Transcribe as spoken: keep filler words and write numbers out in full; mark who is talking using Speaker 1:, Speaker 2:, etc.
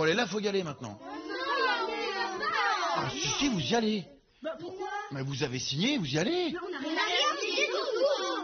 Speaker 1: allez, là, faut y aller maintenant. Ah, si, si, vous y allez.
Speaker 2: Bah pourquoi?
Speaker 1: Mais vous avez signé, vous y allez.
Speaker 2: Mais on n'a rien signé du tout.